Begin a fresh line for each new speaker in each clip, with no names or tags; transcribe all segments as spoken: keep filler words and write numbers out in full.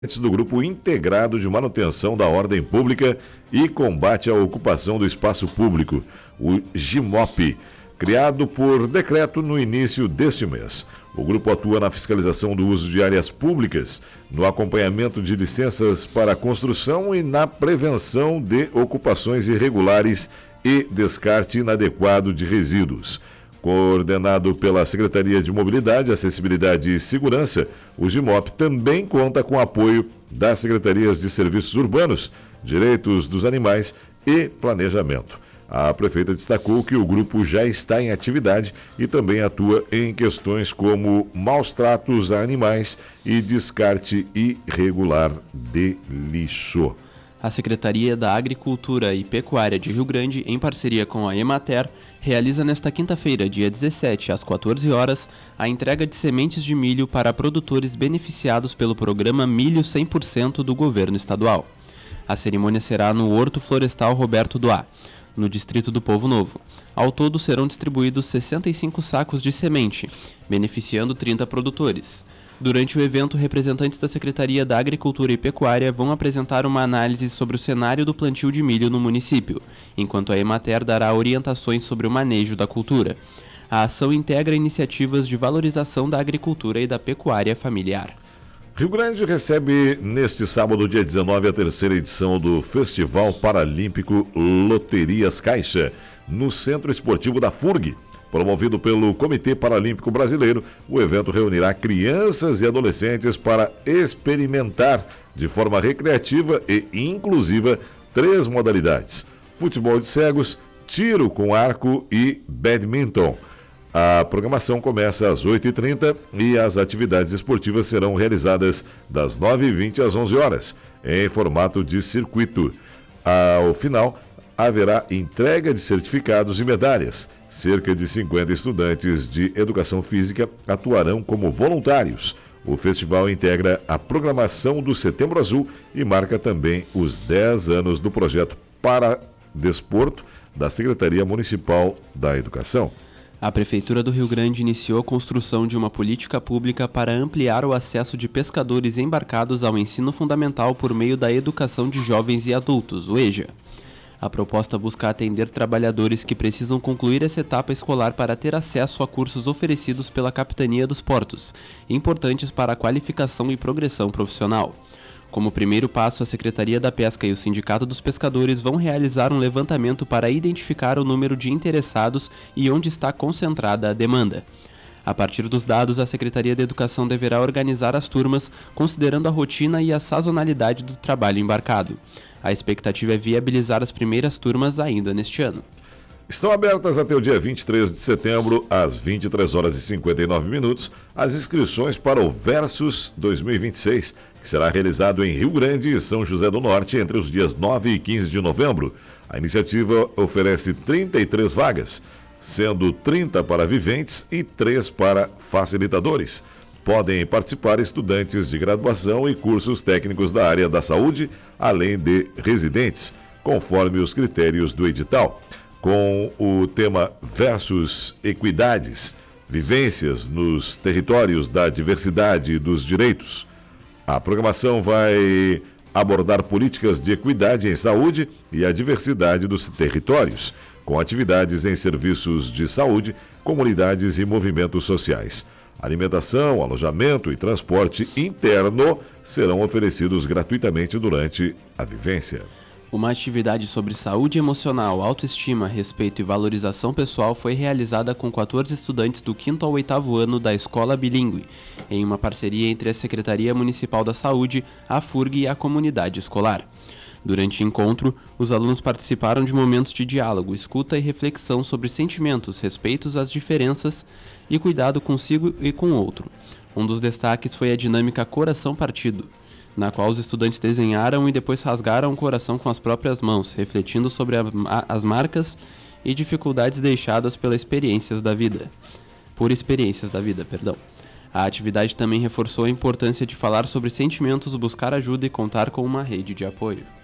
Do Grupo Integrado de Manutenção da Ordem Pública e Combate à Ocupação do Espaço Público, o GIMOP, criado por decreto no início deste mês. O grupo atua na fiscalização do uso de áreas públicas, no acompanhamento de licenças para construção e na prevenção de ocupações irregulares e descarte inadequado de resíduos. Coordenado pela Secretaria de Mobilidade, Acessibilidade e Segurança, o GIMOP também conta com apoio das Secretarias de Serviços Urbanos, Direitos dos Animais e Planejamento. A prefeita destacou que o grupo já está em atividade e também atua em questões como maus tratos a animais e descarte irregular de lixo.
A Secretaria da Agricultura e Pecuária de Rio Grande, em parceria com a Emater, realiza nesta quinta-feira, dia dezessete, às quatorze horas, a entrega de sementes de milho para produtores beneficiados pelo programa Milho cem por cento do governo estadual. A cerimônia será no Horto Florestal Roberto Doá, no distrito do Povo Novo. Ao todo serão distribuídos sessenta e cinco sacos de semente, beneficiando trinta produtores. Durante o evento, representantes da Secretaria da Agricultura e Pecuária vão apresentar uma análise sobre o cenário do plantio de milho no município, enquanto a Emater dará orientações sobre o manejo da cultura. A ação integra iniciativas de valorização da agricultura e da pecuária familiar.
Rio Grande recebe neste sábado, dia dezenove, a terceira edição do Festival Paralímpico Loterias Caixa, no Centro Esportivo da F U R G. Promovido pelo Comitê Paralímpico Brasileiro, o evento reunirá crianças e adolescentes para experimentar de forma recreativa e inclusiva três modalidades: futebol de cegos, tiro com arco e badminton. A programação começa às oito e trinta e as atividades esportivas serão realizadas das nove e vinte às onze horas, em formato de circuito. Ao final, haverá entrega de certificados e medalhas. Cerca de cinquenta estudantes de educação física atuarão como voluntários. O festival integra a programação do Setembro Azul e marca também os dez anos do projeto Paradesporto da Secretaria Municipal da Educação.
A Prefeitura do Rio Grande iniciou a construção de uma política pública para ampliar o acesso de pescadores embarcados ao ensino fundamental por meio da Educação de Jovens e Adultos, o EJA. A proposta busca atender trabalhadores que precisam concluir essa etapa escolar para ter acesso a cursos oferecidos pela Capitania dos Portos, importantes para a qualificação e progressão profissional. Como primeiro passo, a Secretaria da Pesca e o Sindicato dos Pescadores vão realizar um levantamento para identificar o número de interessados e onde está concentrada a demanda. A partir dos dados, a Secretaria da Educação deverá organizar as turmas, considerando a rotina e a sazonalidade do trabalho embarcado. A expectativa é viabilizar as primeiras turmas ainda neste ano.
Estão abertas até o dia vinte e três de setembro, às vinte e três horas e cinquenta e nove minutos, as inscrições para o Versus dois mil e vinte e seis, que será realizado em Rio Grande e São José do Norte entre os dias nove e quinze de novembro. A iniciativa oferece trinta e três vagas, sendo trinta para viventes e três para facilitadores. Podem participar estudantes de graduação e cursos técnicos da área da saúde, além de residentes, conforme os critérios do edital. Com o tema Versus Equidades, vivências nos territórios da diversidade e dos direitos. A programação vai abordar políticas de equidade em saúde e a diversidade dos territórios, com atividades em serviços de saúde, comunidades e movimentos sociais. Alimentação, alojamento e transporte interno serão oferecidos gratuitamente durante a vivência.
Uma atividade sobre saúde emocional, autoestima, respeito e valorização pessoal foi realizada com quatorze estudantes do quinto ao oitavo ano da Escola Bilíngue, em uma parceria entre a Secretaria Municipal da Saúde, a F U R G e a comunidade escolar. Durante o encontro, os alunos participaram de momentos de diálogo, escuta e reflexão sobre sentimentos, respeitos às diferenças e cuidado consigo e com o outro. Um dos destaques foi a dinâmica Coração Partido, na qual os estudantes desenharam e depois rasgaram o coração com as próprias mãos, refletindo sobre a, a, as marcas e dificuldades deixadas pelas experiências da vida. Por experiências da vida, perdão. A atividade também reforçou a importância de falar sobre sentimentos, buscar ajuda e contar com uma rede de apoio.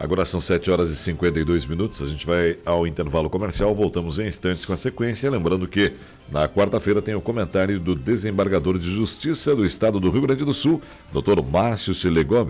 Agora são sete horas e cinquenta e dois minutos, a gente vai ao intervalo comercial, voltamos em instantes com a sequência, lembrando que na quarta-feira tem o comentário do desembargador de Justiça do Estado do Rio Grande do Sul, doutor Márcio Cilegome.